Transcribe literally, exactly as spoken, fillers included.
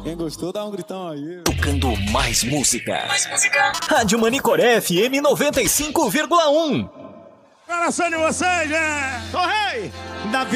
Quem gostou, dá um gritão aí. Tocando mais música. Mais música. Rádio Manicoré F M noventa e cinco vírgula um. Coração de vocês, né? Ô, rei! Da